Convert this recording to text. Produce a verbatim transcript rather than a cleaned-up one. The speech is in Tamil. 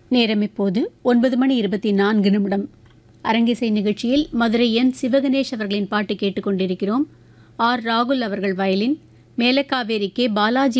நேரம் இப்போது ஒன்பது மணி இருபத்தி நான்கு நிமிடம். அரங்கிசை நிகழ்ச்சியில் மதுரை என் சிவகணேஷ் அவர்களின் பாட்டு கேட்டுக்கொண்டிருக்கிறோம். ஆர் ராகுல் அவர்கள் வயலின், மேலக்காவேரி கே பாலாஜி